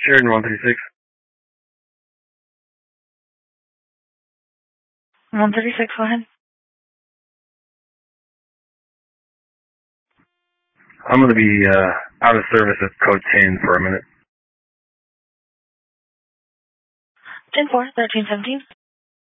Sheridan 136. 136, go ahead. I'm going to be out of service at code 10 for a minute. 10-4, 1317.